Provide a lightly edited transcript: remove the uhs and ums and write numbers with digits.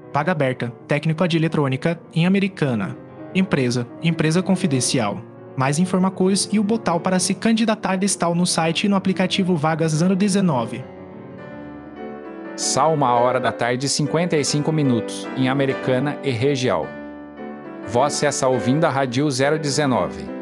Vaga aberta, técnico de eletrônica, em Americana. Empresa confidencial. Mais informações e o botão para se candidatar está no site e no aplicativo Vagas Ano 19. Sal 1h da tarde e 55 minutos, em Americana e região. Você está ouvindo a Rádio 019.